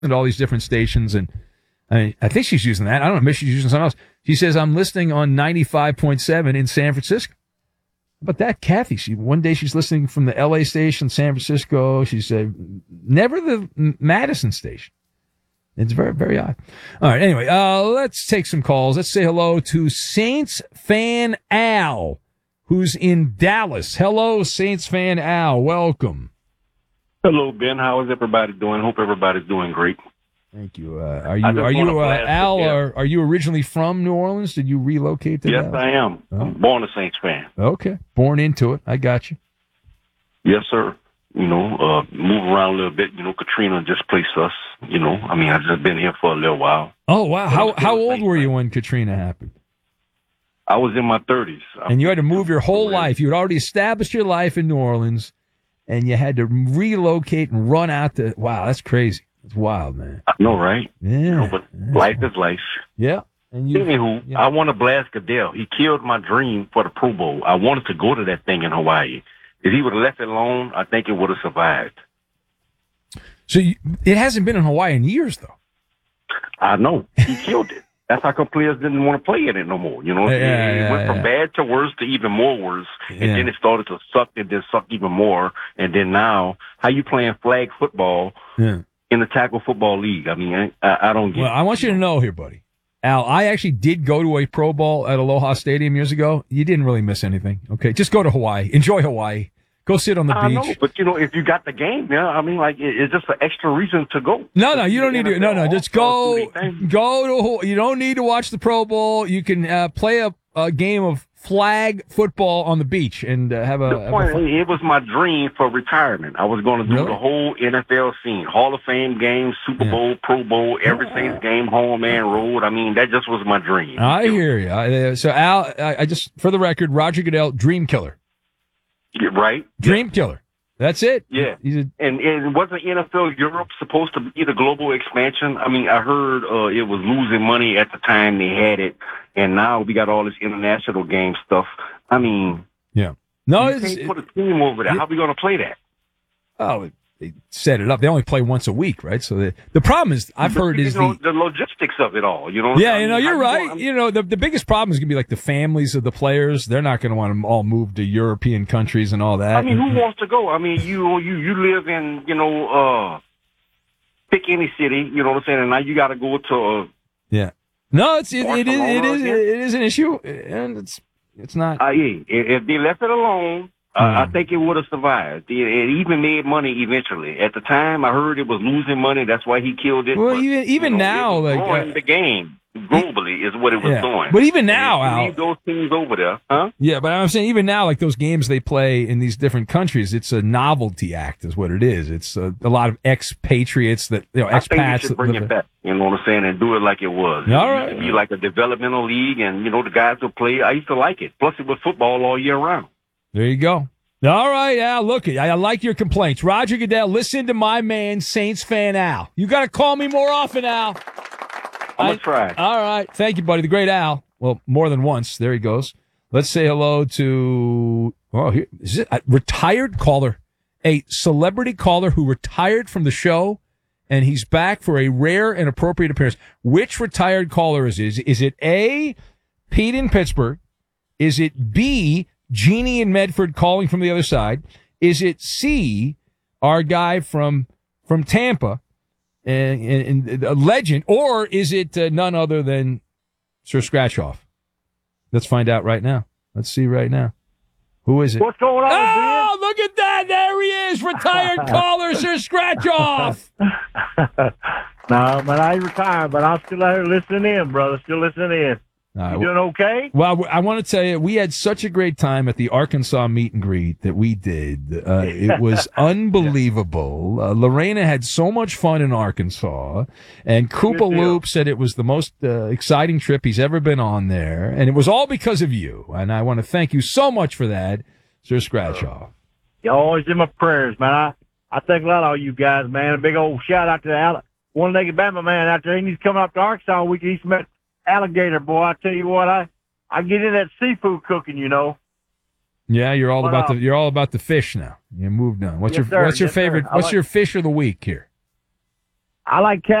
to all these different stations, and I think she's using that. I don't know, maybe she's using something else. She says, I'm listening on 95.7 in San Francisco. How about that, Kathy? One day she's listening from the L.A. station, San Francisco. She said, never the Madison station. It's very, very odd. All right, anyway, let's take some calls. Let's say hello to Saints fan Al, who's in Dallas. Hello, Saints fan Al. Welcome. Hello, Ben. How is everybody doing? Hope everybody's doing great. Thank you. Are you Al? Are you originally from New Orleans? Did you relocate to Yes, Dallas? I am. Oh. I'm born a Saints fan. Okay, born into it. I got you. Yes, sir. Move around a little bit. Katrina displaced us. I've just been here for a little while. Oh wow! How old were you when Katrina happened? I was in my 30s. And you had to move your whole life. You had already established your life in New Orleans, and you had to relocate and run out to. Wow, that's crazy. It's wild, man. I know, right? Yeah. But life is life. Yeah. And Anywho, I want to blast Goodell. He killed my dream for the Pro Bowl. I wanted to go to that thing in Hawaii. If he would have left it alone, I think it would have survived. So it hasn't been in Hawaii in years, though. I know. He killed it. That's how come players didn't want to play in it no more. It went from bad to worse to even more worse. And then it started to suck and then suck even more. And then now, how you playing flag football in the tackle football league? I mean, I don't get it. Well, I want you to know here, buddy. Al, I actually did go to a Pro Bowl at Aloha Stadium years ago. You didn't really miss anything. Okay, just go to Hawaii. Enjoy Hawaii. Go sit on the beach. I know, but if you got the game, it's just an extra reason to go. No, you don't need to. No, just go. Go to. You don't need to watch the Pro Bowl. You can play a game of flag football on the beach and have a. The point, it was my dream for retirement. I was going to do the whole NFL scene, Hall of Fame games, Super Bowl, Pro Bowl, every Saints game, home and road. I mean, that just was my dream. I hear you. So Al, I just for the record, Roger Goodell, dream killer. Yeah, right? Dream killer. That's it. Yeah. And wasn't NFL Europe supposed to be the global expansion? I mean, I heard it was losing money at the time they had it, and now we got all this international game stuff. I mean, yeah. No, you can't put a team over there. How are we going to play that? Oh, they set it up. They only play once a week, right? So the problem is, I've heard is the logistics of it all. You're right. The biggest problem is going to be like the families of the players. They're not going to want them all moved to European countries and all that. I mean, who wants to go? I mean, you live in pick any city. You know what I'm saying? And now you got to go to No, it is an issue, and it's not. If they left it alone. I think it would have survived. It even made money eventually. At the time, I heard it was losing money. That's why he killed it. Well, even now, growing the game globally is what it was doing. But even now, Al, leave those teams over there, huh? Yeah, but I'm saying even now, like those games they play in these different countries, it's a novelty act, is what it is. It's a lot of expatriates that expats. I think you should bring it back. You know what I'm saying, and do it like it was. All right. It used to be like a developmental league, and the guys would play. I used to like it. Plus, it was football all year round. There you go. All right, Al, look, I like your complaints. Roger Goodell, listen to my man, Saints fan Al. You got to call me more often, Al. I'm going to try. All right. Thank you, buddy. The great Al. Well, more than once. There he goes. Let's say hello to is it a retired caller, a celebrity caller who retired from the show, and he's back for a rare and appropriate appearance. Which retired caller is it? Is it A, Pete in Pittsburgh? Is it B, Jeannie in Medford calling from the other side? Is it C, our guy from Tampa, and a legend? Or is it none other than Sir Scratchoff? Let's find out right now. Let's see right now. Who is it? What's going on, Oh, look at that. There he is. Retired caller, Sir Scratchoff. No, man, I ain't retired, but I'm still out here listening in, brother. Still listening in. You doing okay? Well, I want to tell you, we had such a great time at the Arkansas meet and greet that we did. It was unbelievable. Lorena had so much fun in Arkansas, and Koopa Loop said it was the most exciting trip he's ever been on there, and it was all because of you. And I want to thank you so much for that, Sir Scratchoff. You're always in my prayers, man. I think a lot of you guys, man. A big old shout out to the one-legged Bama man out there. He's coming up to Arkansas week. He's met alligator, boy. I tell you what, I get in that seafood cooking, Yeah, you're all about the fish now. You moved on. What's your favorite? What's your fish of the week here? I like